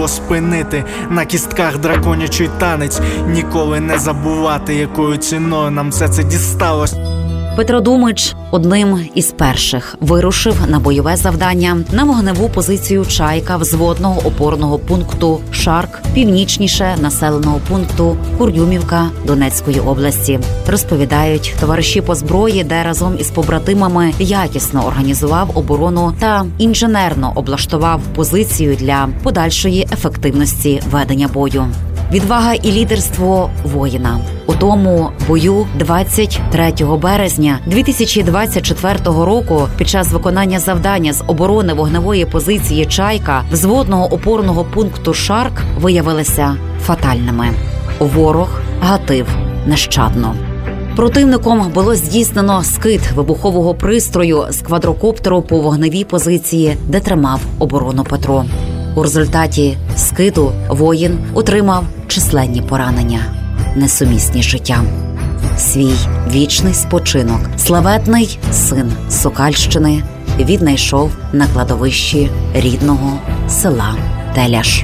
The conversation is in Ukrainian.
неможливо спинити. На кістках драконячий танець, ніколи не забувати, якою ціною нам все це дісталось. Петро Думич одним із перших вирушив на бойове завдання на вогневу позицію «Чайка» взводного опорного пункту «Шарк» північніше населеного пункту Курдюмівка Донецької області. Розповідають товариші по зброї, де разом із побратимами якісно організував оборону та інженерно облаштував позицію для подальшої ефективності ведення бою. Відвага і лідерство воїна. У тому бою 23 березня 2024 року під час виконання завдання з оборони вогневої позиції «Чайка» взводного опорного пункту «Шарк» виявилися фатальними. Ворог гатив нещадно. Противником було здійснено скид вибухового пристрою з квадрокоптеру по вогневій позиції, де тримав оборону Петро. У результаті скиду воїн отримав численні поранення, несумісні з життям. Свій вічний спочинок славетний син Сокальщини віднайшов на кладовищі рідного села Теляш.